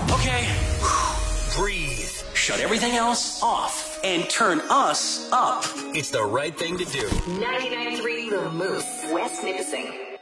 Okay, breathe. Shut everything else off and turn us up. It's the right thing to do. 99.3 The Moose, West Nipissing.